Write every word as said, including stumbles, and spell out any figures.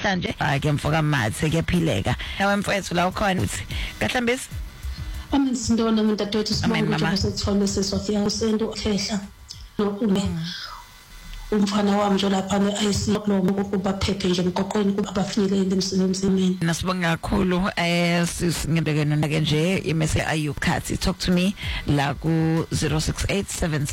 namhlanje ake mfoka mathe kuyaphileka nawe mfowethu la ukhona uthi kahlambisi amsindona umuntu adothi sibonke ukuthi sesithole sesofia usendo khehla nokume umfana wami nje lapha ayisilomo ukuba phephe nje emgoqweni kuba bafinyelele emsebenzini nasibonga kakhulu eh singibekene nake nje imese ayukhathi talk to me la ku zero six eight seven